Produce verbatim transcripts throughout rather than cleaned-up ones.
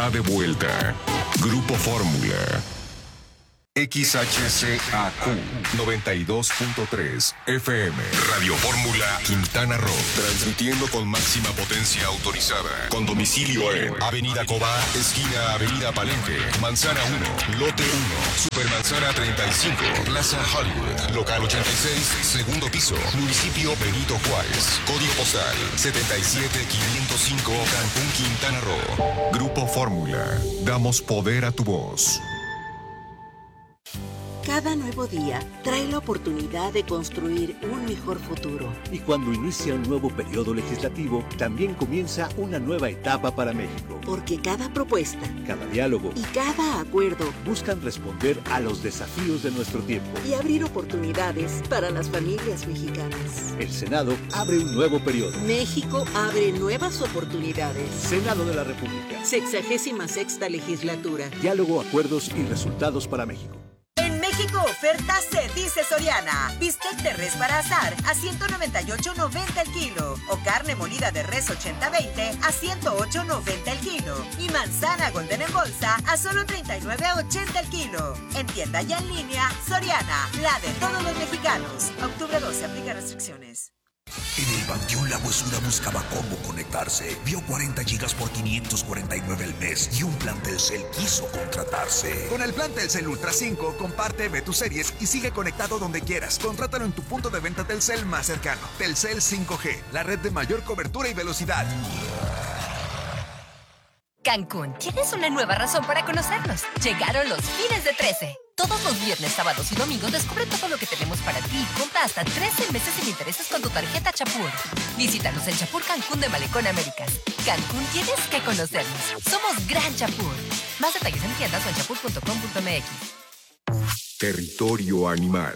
está de vuelta. Grupo Fórmula. X H C A Q noventa y dos punto tres F M. Radio Fórmula Quintana Roo. Transmitiendo con máxima potencia autorizada. Con domicilio en Avenida Cobá, esquina Avenida Palenque, Manzana uno, Lote uno, Supermanzana treinta y cinco, Plaza Hollywood, Local ochenta y seis, segundo piso, Municipio Benito Juárez. Código postal setenta y siete quinientos cinco, Cancún, Quintana Roo. Grupo Fórmula. Damos poder a tu voz. Cada nuevo día trae la oportunidad de construir un mejor futuro. Y cuando inicia un nuevo periodo legislativo, también comienza una nueva etapa para México. Porque cada propuesta, cada diálogo y cada acuerdo buscan responder a los desafíos de nuestro tiempo y abrir oportunidades para las familias mexicanas. El Senado abre un nuevo periodo. México abre nuevas oportunidades. Senado de la República. Sexagésima sexta legislatura. Diálogo, acuerdos y resultados para México. México oferta se dice Soriana. Bistec de res para asar a ciento noventa y ocho noventa el kilo. O carne molida de res ochenta veinte a ciento ocho noventa el kilo. Y manzana golden en bolsa a solo treinta y nueve ochenta el kilo. En tienda y en línea, Soriana, la de todos los mexicanos. Octubre doce, aplica restricciones. En el Panteón La Huesura buscaba cómo conectarse. Vio cuarenta gigas por quinientos cuarenta y nueve al mes y un plan Telcel quiso contratarse. Con el plan Telcel Ultra cinco, comparte, ve tus series y sigue conectado donde quieras. Contrátalo en tu punto de venta Telcel más cercano. Telcel cinco G, la red de mayor cobertura y velocidad. Cancún, tienes una nueva razón para conocernos. Llegaron los fines de trece. Todos los viernes, sábados y domingos descubre todo lo que tenemos para ti y compra hasta trece meses sin intereses con tu tarjeta Chapur. Visítanos en Chapur Cancún de Malecón Américas. Cancún, tienes que conocernos. Somos Gran Chapur. Más detalles en tiendas o en chapur punto com punto m x. Territorio animal.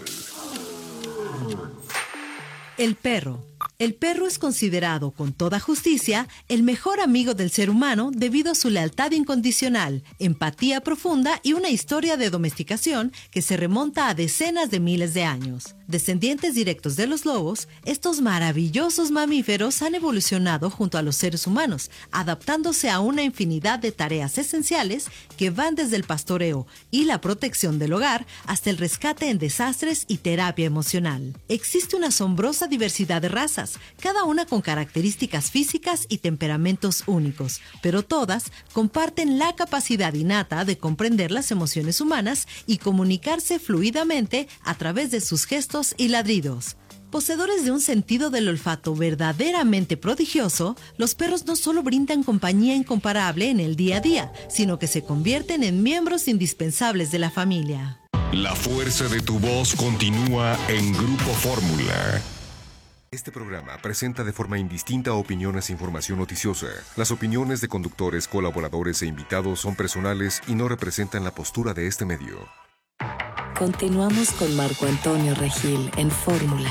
El perro. El perro es considerado, con toda justicia, el mejor amigo del ser humano debido a su lealtad incondicional, empatía profunda y una historia de domesticación que se remonta a decenas de miles de años. Descendientes directos de los lobos, estos maravillosos mamíferos han evolucionado junto a los seres humanos, adaptándose a una infinidad de tareas esenciales que van desde el pastoreo y la protección del hogar hasta el rescate en desastres y terapia emocional. Existe una asombrosa diversidad de razas, cada una con características físicas y temperamentos únicos, pero todas comparten la capacidad innata de comprender las emociones humanas y comunicarse fluidamente a través de sus gestos y ladridos. Poseedores de un sentido del olfato verdaderamente prodigioso, los perros no solo brindan compañía incomparable en el día a día, sino que se convierten en miembros indispensables de la familia. La fuerza de tu voz continúa en Grupo Fórmula. Este programa presenta de forma indistinta opiniones e información noticiosa. Las opiniones de conductores, colaboradores e invitados son personales y no representan la postura de este medio. Continuamos con Marco Antonio Regil en Fórmula.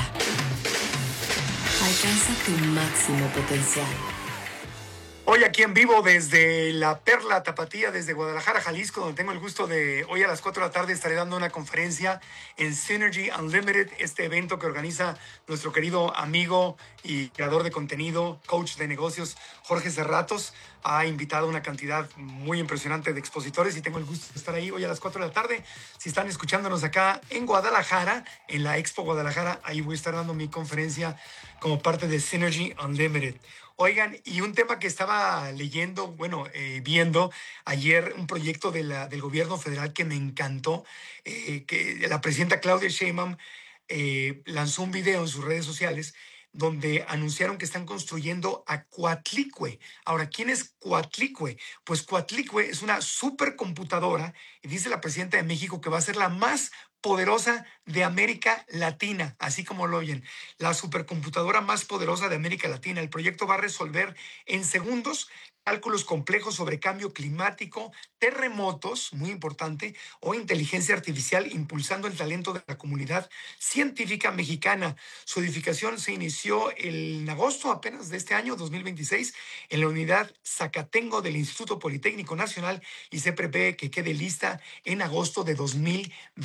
Alcanza tu máximo potencial. Hoy aquí en vivo desde la Perla Tapatía, desde Guadalajara, Jalisco, donde tengo el gusto de, hoy a las cuatro de la tarde estaré dando una conferencia en Synergy Unlimited, este evento que organiza nuestro querido amigo y creador de contenido, coach de negocios, Jorge Serratos. Ha invitado una cantidad muy impresionante de expositores y tengo el gusto de estar ahí hoy a las cuatro de la tarde. Si están escuchándonos acá en Guadalajara, en la Expo Guadalajara, ahí voy a estar dando mi conferencia como parte de Synergy Unlimited. Oigan, y un tema que estaba leyendo, bueno, eh, viendo ayer, un proyecto de la, del gobierno federal que me encantó, eh, que la presidenta Claudia Sheinbaum eh, lanzó un video en sus redes sociales donde anunciaron que están construyendo a Coatlicue. Ahora, ¿quién es Coatlicue? Pues Coatlicue es una supercomputadora y dice la presidenta de México que va a ser la más poderosa de América Latina, así como lo oyen, la supercomputadora más poderosa de América Latina. El proyecto va a resolver en segundos cálculos complejos sobre cambio climático, terremotos, muy importante, o inteligencia artificial, impulsando el talento de la comunidad científica mexicana. Su edificación se inició en agosto apenas de este año, dos mil veintiséis, en la unidad Zacatengo del Instituto Politécnico Nacional y se prevé que quede lista en agosto de dos mil veintiocho.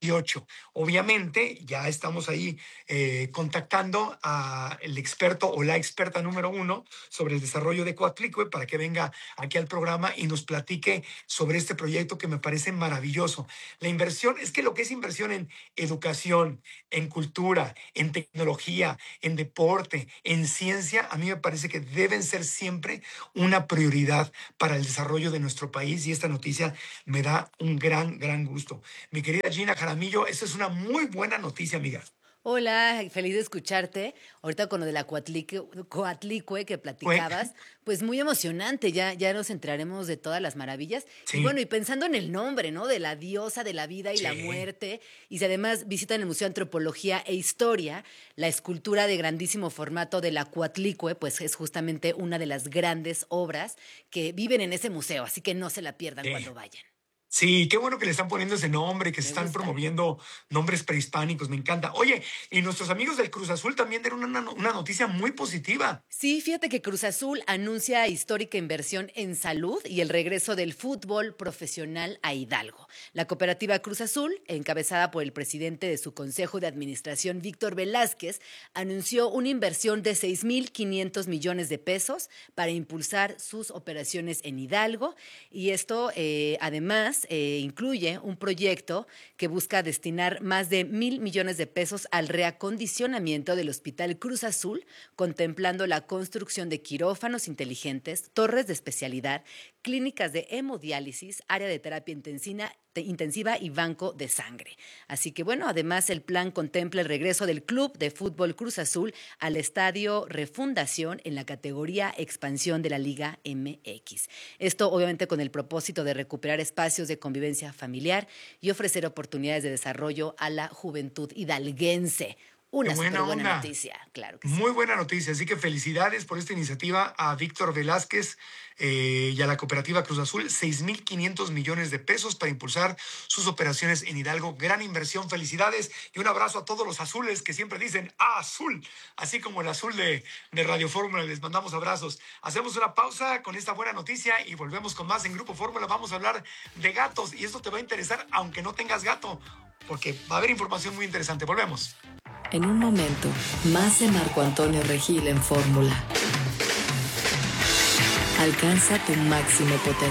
dieciocho. Obviamente, ya estamos ahí eh, contactando al experto o la experta número uno sobre el desarrollo de Coatlicue para que venga aquí al programa y nos platique sobre este proyecto que me parece maravilloso. La inversión, es que lo que es inversión en educación, en cultura, en tecnología, en deporte, en ciencia, a mí me parece que deben ser siempre una prioridad para el desarrollo de nuestro país, y esta noticia me da un gran, gran gusto. Mi querida Gina Jaramillo, esta es una muy buena noticia, amiga. Hola, feliz de escucharte. Ahorita con lo de la Coatlicue, Coatlicue que platicabas, pues muy emocionante, ya, ya nos enteraremos de todas las maravillas. Sí. Y bueno, y pensando en el nombre, ¿no? De la diosa de la vida y sí. la muerte, y si además visitan el Museo de Antropología e Historia, la escultura de grandísimo formato de la Coatlicue, pues es justamente una de las grandes obras que viven en ese museo, así que no se la pierdan sí. cuando vayan. Sí, qué bueno que le están poniendo ese nombre, que se están promoviendo nombres prehispánicos, me encanta. Oye, y nuestros amigos del Cruz Azul también dieron una, una noticia muy positiva. Sí, fíjate que Cruz Azul anuncia histórica inversión en salud y el regreso del fútbol profesional a Hidalgo. La cooperativa Cruz Azul, encabezada por el presidente de su Consejo de Administración, Víctor Velázquez, anunció una inversión de seis mil quinientos millones de pesos para impulsar sus operaciones en Hidalgo, y esto eh, además Eh, incluye un proyecto que busca destinar más de mil millones de pesos al reacondicionamiento del Hospital Cruz Azul, contemplando la construcción de quirófanos inteligentes, torres de especialidad, clínicas de hemodiálisis, área de terapia intensiva, intensiva y banco de sangre. Así que bueno, además el plan contempla el regreso del Club de Fútbol Cruz Azul al Estadio Refundación en la categoría Expansión de la Liga M X. Esto obviamente con el propósito de recuperar espacios de convivencia familiar y ofrecer oportunidades de desarrollo a la juventud hidalguense. Una buena, buena noticia, claro que sí. Muy buena noticia, así que felicidades por esta iniciativa a Víctor Velázquez eh, y a la cooperativa Cruz Azul, seis mil quinientos millones de pesos para impulsar sus operaciones en Hidalgo. Gran inversión, felicidades, y un abrazo a todos los azules que siempre dicen ¡Ah, azul! Así como el azul de, de Radio Fórmula, les mandamos abrazos. Hacemos una pausa con esta buena noticia y volvemos con más en Grupo Fórmula. Vamos a hablar de gatos, y esto te va a interesar aunque no tengas gato, porque va a haber información muy interesante. Volvemos. En un momento, más de Marco Antonio Regil en Fórmula. Alcanza tu máximo potencial.